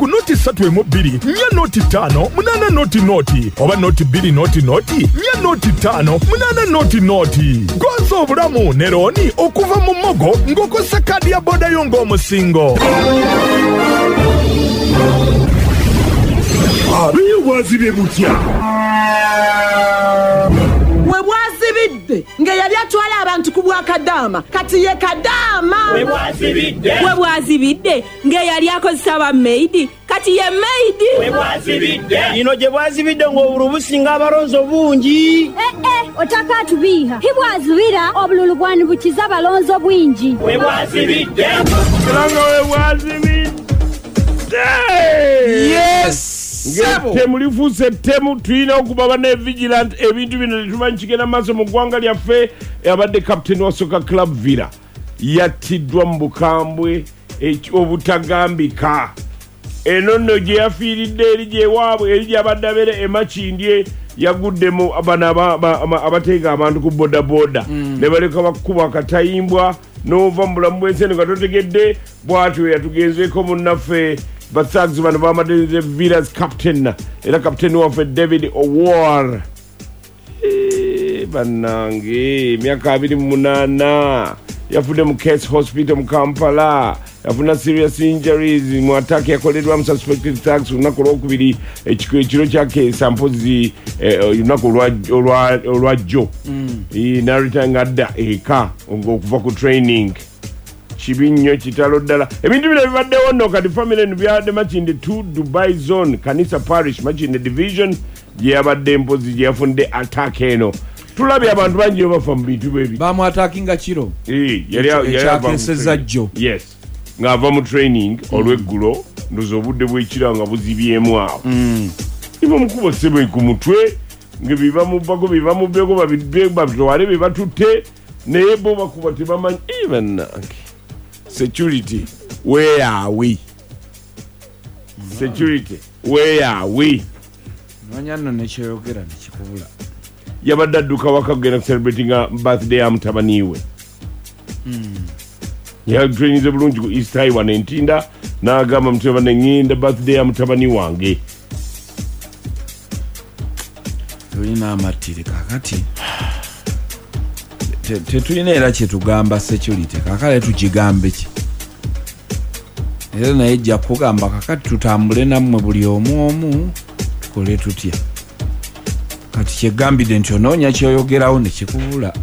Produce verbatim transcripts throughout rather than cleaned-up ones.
ku noti ssatu emu bbiri nnya noti ttaano munaana noti noti oba noti bbiri noti noti nnya noti ttaano munaana noti noti. Gonza obulamu ne looni okuva mu mmogo ng'okozesa kaadi ya boda yo ng'omusingo. Abiye bwazibye butya? We bwazibidde nga yali atwala abantu ku Bwakadaama kati ye Kadaama. We bwazibidde we bwazibidde nga yali akozesa ba maidi kati ye maidi. We bwazibidde ino gye bwazibidde ng'obululu businga abalonzo bungi. Eh eh otaka tubiha hibwazibira obululu bwani bukiza balonzo bwingi. We bwazibidde Kiranga we bwazibidde. Yes. Temu lifuuse temu tulina okuba ne vigilant ebintu bino tetumanyi kigenda maaso mu ggwanga lyaffe. Abadde kapiteni wa Soka Club Villa yattiddwa mu bukambwe obutagambika. Eno nno gye yafiiridde eri gyewaabwe eri gy'abadde abeera emakindye yaguddemu bano abateega abantu ku bodaboda ne baleka bakuba akatayimbwa n'ova mu bulamu bw'ensi eno nga totegedde bw'atyo yatugenzeeko munnaffe Bathags bano bamadde Villa's captain era captain waffe David Owar bannange emyaka abiri mu munaana yafudde mu Case Hospital mu Kampala yafuna serious injuries mu attack yakoleddwa mu suspected thugs olunaku olwokubiri ekiro kya Case mpozi olunaku olwajjo n'arita nga adda eka okuva ku training. Kibi nnyo kitalo ddala ebintu bino bibaddewo nno kati family eno byabadde Makinde two Dubai Zone Kanisa Parish Makinde Division gye yabadde mpozi gye yafunde attack eno. Tulabye abantu bangi bafa mu bintu bebi bamu attackinga kiro yakyakeseza jjo yes ng'ava mu training olw'eggulo ndoza obudde bw'ekiro nga buzibyemu awo iba mukuba ssebe ku mutwe nga bibamubbako bibamubbeko babitwale bye batutte naye bo bakuba tebamanyi bannange. Security, where are we? Security, where are we? Nanyano nekyeyogera nekikubula. Yabadde adduka waka kugenda kucelebratinga birthday ya mutabani we. Yatrainize bulungi ku East Highway n'entinda n'agamba mutabani ngenda birthday ya mutabani wange. Tulina amatire kakati. Tetulina era kyetugamba security kakale tukigambe ki era naye ejja kugamba kakati tutambule nammwe buli omu omu tukole tutya kati kyegambidde nti onoonya kyoyogerawo nekikubula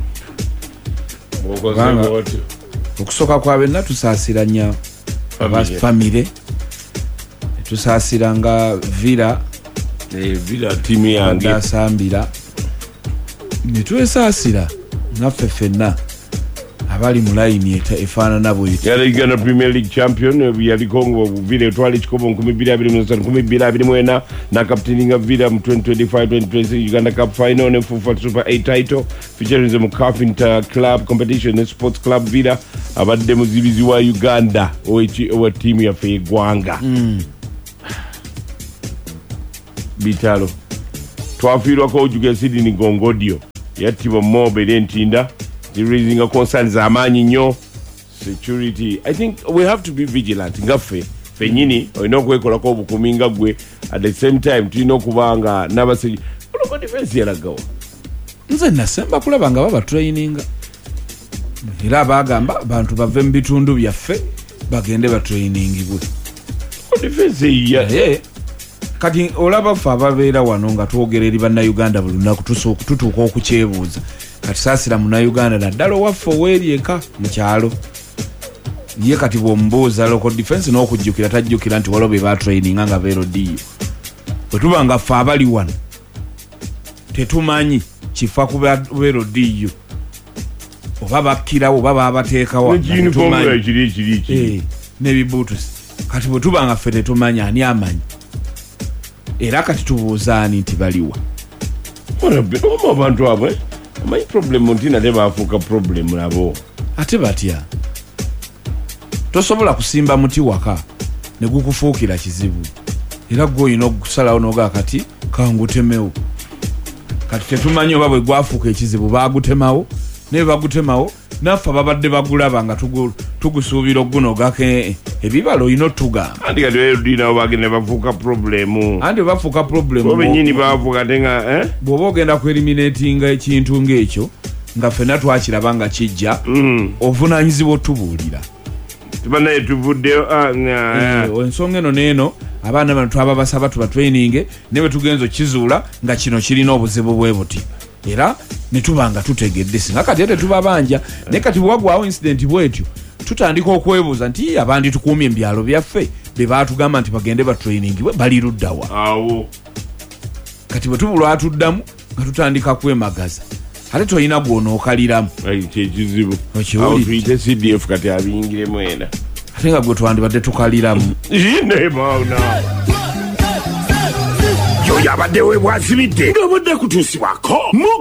okusooka kwa benna tusaasiranya famire tusaasira nga Villa Villa timu yange asambira netwesaasira naffe ffenna abali mu layini efaanana bwetyo. Yali Uganda Premier League champion yaliko Villa etwala ekikopo nkumi bbiri abiri mu ssatu nkumi bbiri abiri mu ena nakapitininga Villa mu twenty twenty-five twenty twenty-six Uganda Cup final ne Fufa Super eight title featuring the CAF Inter Club Competition ne Sports Club Villa abadde muzibizi wa Uganda owa tiimu yaffe eggwanga. Bitalo twafiirwako Ojuga Sydney Gongodio yattibwa mobe lentinda raising a concerns amaanyi nnyo security. I think we have to be vigilant ngaffe fenyini olina okwekolako obukumi nga gwe at the same time tulina okubanga n'abasajja oloko defense yalagawa nze nasemba kulaba nga baba traininga era bagamba abantu bave mu bitundu byaffe bagende ba trainingibwe defense ya yeah. Kati olaba fa ababeera wano nga twogera eri bannayuganda buli lunaku tutuuka okukyebuuza kati saasira munnayuganda naddala owaffe oweeri eka mu kyalo ye kati bw'omubuuza local defense n'okujjukira tajjukira nti waliwo be batraininga nga beerodiyo bwe tuba nga ffe abali wano tetumanyi kifa ku beerodiyo oba bakkirawo oba baabateekawo n'ebibuutusi kati bwe tuba nga ffe tetumanyi ani amanyi era kati tubuuzaani nti baliwa oba abantu abo amanyi problemu nti nate baafuuka problemu nabo ate batya tosobola kusimba muti waka ne gukufuukira kizibu era gwe olina okusalawo n'ogaa kati kangutemewo kati tetumanyi oba bwe gwafuuka ekizibu baagutemawo naye bagutemawo naffe babadde bagulaba nga tugusuubira ogunogako ebibalo olina otugamba anti kati edina bagenda bafuuka problemu anti bafuuka problemu benyini bavuga te nga bw'oba ogenda ku eliminatinga ekintu ng'ekyo nga ffenna twakiraba nga kijja ovunaanyizibwa otubuulira tubanaye tuvuddeyo ensonga eno n'eno abaana bano twaba basaba tuba training ne bwe tugenza okizuula nga kino kirina obuzibu bwe buti era ne tuba nga tutegedde singa kati ate tuba banja naye kati bwewagwawo incident bwetyo tutandika okwebuuza nti abandi tukuumye embyalo byaffe be baatugamba nti bagende ba training bwe bali luddawa awo kati bwe tubulwa atuddamu nga tutandika kwemagaza ate tolina gw'onookaliramu kyekizibu awo tuyite C D F kati abiyingiremu ena ate nga gwe twandibadde tukaliramu inemauna yoyo abadde weebwazibidde ng'obadde kutuusibwako